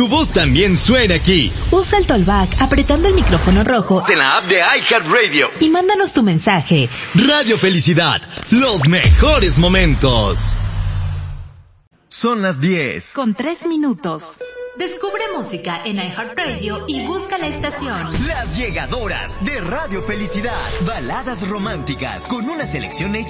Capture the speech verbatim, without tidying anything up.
tu voz también suena aquí. Usa el Tollback apretando el micrófono rojo en la app de iHeartRadio y mándanos tu mensaje. Radio Felicidad, los mejores momentos. Son las diez. Con tres minutos. Descubre música en iHeartRadio y busca la estación. Las Llegadoras de Radio Felicidad. Baladas románticas con una selección hecha